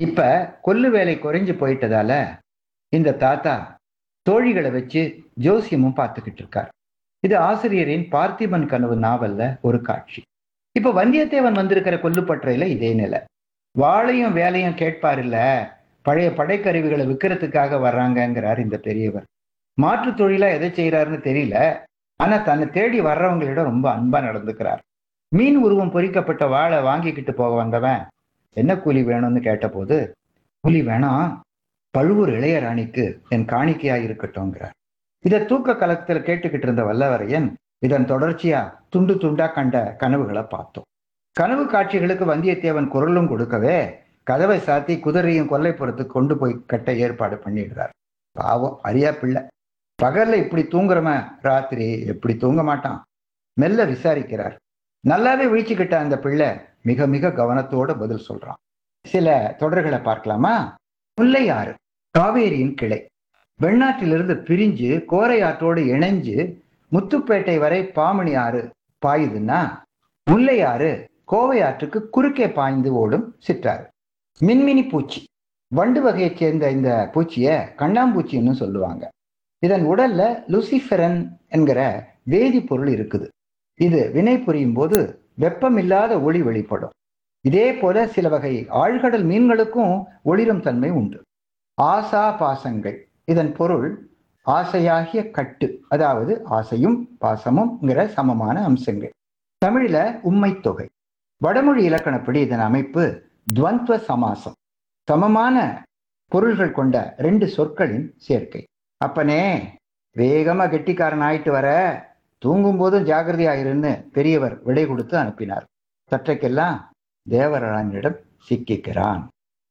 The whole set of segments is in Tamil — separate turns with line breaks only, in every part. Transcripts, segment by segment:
இப்ப கொல்லு வேலை குறைஞ்சு போயிட்டதால இந்த தாத்தா தோழிகளை வச்சு ஜோசியமும் பார்த்துக்கிட்டு இருக்கார். இது ஆசிரியரின் பார்த்திபன் கனவு நாவல்ல ஒரு காட்சி. இப்ப வந்தியத்தேவன் வந்திருக்கிற கொல்லுப்பற்றையில இதே நிலை. வாளையும் வேலையும் கேட்பார் இல்ல, பழைய படைக்கருவிகளை விற்கிறதுக்காக வர்றாங்கிறார் இந்த பெரியவர். மாற்று தொழிலா எதை செய்யறாருன்னு தெரியல, ஆனா தன்னை தேடி வர்றவங்களிடம் ரொம்ப அன்பா நடந்துக்கிறார். மீன் உருவம் பொறிக்கப்பட்ட வாழை வாங்கிக்கிட்டு போக வந்தவன் என்ன கூலி வேணும்னு கேட்ட போது, கூலி வேணாம், பழுவூர் இளையராணிக்கு என் காணிக்கையா இருக்கட்டும்ங்கிறார். இதை தூக்க கலத்துல கேட்டுக்கிட்டு இருந்த வல்லவரையன் இதன் தொடர்ச்சியா துண்டு துண்டா கண்ட கனவுகளை பார்த்தோம். கனவு காட்சிகளுக்கு வந்தியத்தேவன் குரலும் கொடுக்கவே கதவை சாத்தி குதிரையும் கொல்லைப்புறத்துக்கு கொண்டு போய் கட்ட ஏற்பாடு பண்ணிடுறார். பாவம் அரியா பிள்ளை, பகல்ல இப்படி தூங்குறவன் ராத்திரி எப்படி தூங்க மாட்டான். மெல்ல விசாரிக்கிறார். நல்லாவே விழிச்சுக்கிட்ட அந்த பிள்ளை மிக மிக கவனத்தோட பதில் சொல்றான். சில தொடர்களை பார்க்கலாமா? முல்லையாறு காவேரியின் கிளை. வெண்ணாற்றிலிருந்து பிரிஞ்சு கோரையாற்றோடு இணைஞ்சு முத்துப்பேட்டை வரை பாமணி ஆறு பாயுதுன்னா, முல்லையாறு கோவை ஆற்றுக்கு குறுக்கே பாய்ந்து ஓடும் சிற்றாறு. மின்மினி பூச்சி, வண்டு வகையைச் சேர்ந்த இந்த பூச்சிய கண்ணாம்பூச்சின்னு சொல்லுவாங்க. இதன் உடல்ல லூசிஃபெரன் என்கிற வேதிப்பொருள் இருக்குது. இது வினை புரியும் போது வெப்பமில்லாத ஒளி வெளிப்படும். இதே போல சில வகை ஆழ்கடல் மீன்களுக்கும் ஒளிரும் தன்மை உண்டு. ஆசா பாசங்கள், இதன் பொருள் ஆசையாகிய கட்டு, அதாவது ஆசையும் பாசமும்ங்கிற சமமான அம்சங்கள். தமிழில உம்மை தொகை. வடமொழி இலக்கணப்படி இதன் அமைப்பு துவந்த்வ சமாசம், சமமான பொருள்கள் கொண்ட ரெண்டு சொற்களின் சேர்க்கை. அப்பனே, வேகமா கெட்டிக்காரன் ஆயிட்டு வர, தூங்கும் போதும் ஜாகிரதையாயிருன்னு பெரியவர் விடை கொடுத்து அனுப்பினார். சற்றைக்கெல்லாம் தேவராயனிடம் சிக்கிக்கிறான்.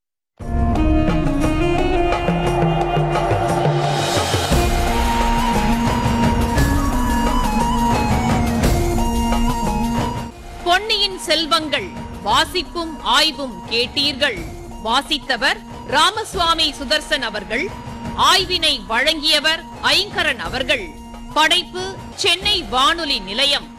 பொன்னியின் செல்வங்கள் வாசிப்பும் ஆய்வும் கேட்டீர்கள். வாசித்தவர் ராமசுவாமி சுதர்சன் அவர்கள். ஆய்வினை வழங்கியவர் ஐங்கரன் அவர்கள். படைப்பு சென்னை வானொலி நிலையம்.